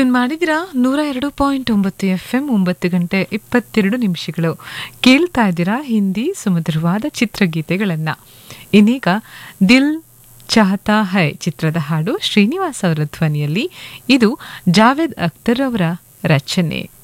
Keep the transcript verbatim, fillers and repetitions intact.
Tune ಮಾಡಿದಿರಾ ನೂರ ಎರಡು point ಒಂಬತ್ತು ಎಫ್ ಎಂ ಒಂಬತ್ತು ಗಂಟೆ ಇಪ್ಪತ್ತೆರಡು ನಿಮಿಷಗಳು ಕೇಳ್ತಾ ಇದ್ದೀರಾ ಹಿಂದಿ ಸುಮಧುರವಾದ ಚಿತ್ರಗೀತೆಗಳನ್ನ. ಇನ್ನೀಗ ದಿಲ್ ಚಾಹತಾ ಹೈ ಚಿತ್ರದ ಹಾಡು ಶ್ರೀನಿವಾಸ್ ಅವರ ಧ್ವನಿಯಲ್ಲಿ. ಇದು ಜಾವೇದ್ ಅಖ್ತರ್ ಅವರ ರಚನೆ.